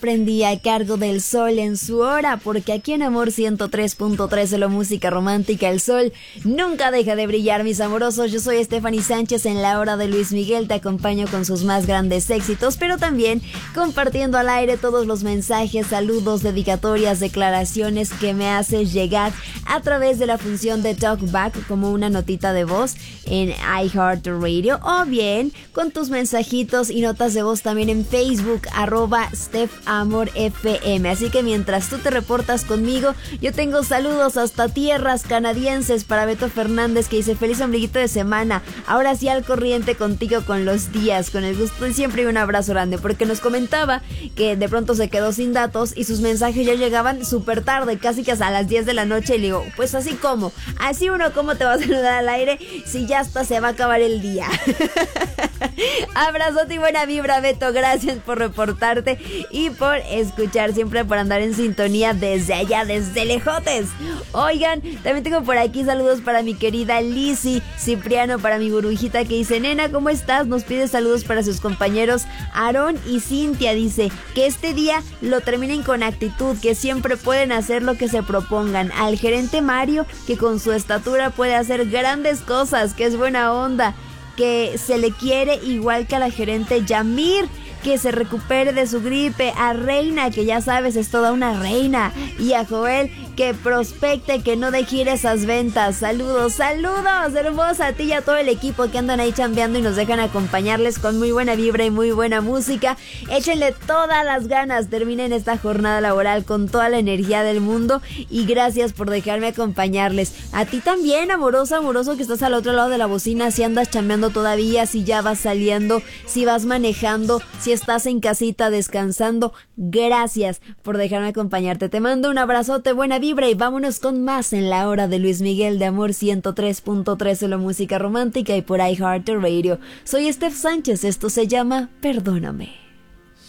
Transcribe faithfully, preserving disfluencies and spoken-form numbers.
prendí a cargo del sol en su hora, porque aquí en Amor ciento tres punto tres de la música romántica, el sol nunca deja de brillar, mis amorosos. Yo soy Stephanie Sánchez en la hora de Luis Miguel, te acompaño con sus más grandes éxitos, pero también compartiendo al aire todos los mensajes, saludos, dedicatorias, declaraciones que me haces llegar a través de la función de Talkback como una notita de voz en iHeartRadio, o bien con tus mensajitos y notas de voz también en Facebook, arroba StephAmorFM. Así que mientras tú te reportas conmigo, yo tengo saludos hasta tierras canadienses para Beto Fernández, que dice: feliz ombliguito de semana, ahora sí al corriente contigo con los días, con el gusto de siempre, y un abrazo grande, porque nos comentaba que de pronto se quedó sin datos y sus mensajes ya llegaban súper tarde, casi que hasta las diez de la noche, y le digo, pues así como, así uno cómo te va a saludar al aire si ya hasta se va a acabar el día. Abrazote y buena vibra, Beto, gracias por reportarte y por escuchar, siempre por andar en sintonía desde allá, desde lejotes. Oigan, también tengo por aquí saludos para mi querida Lizzy Cipriano, para mi burbujita, que dice: nena, ¿cómo estás? Nos pide saludos para sus compañeros Aarón y Cintia. Dice que este día lo terminen con actitud, que siempre pueden hacer lo que se propongan. Al gerente Mario, que con su estatura puede hacer grandes cosas, que es buena onda, que se le quiere igual que a la gerente Yamir, que se recupere de su gripe. A Reina, que ya sabes es toda una reina, y a Joel, que prospecte, que no deje ir esas ventas. Saludos, saludos hermosa a ti y a todo el equipo que andan ahí chambeando y nos dejan acompañarles con muy buena vibra y muy buena música. Échenle todas las ganas, terminen esta jornada laboral con toda la energía del mundo, y gracias por dejarme acompañarles. A ti también, amorosa, amoroso, que estás al otro lado de la bocina, si andas chambeando todavía, si ya vas saliendo, si vas manejando, si estás en casita descansando, gracias por dejarme acompañarte. Te mando un abrazote, buena vibra, y vámonos con más en la hora de Luis Miguel de Amor ciento tres punto tres de la música romántica y por iHeartRadio. Soy Steph Sánchez, esto se llama Perdóname.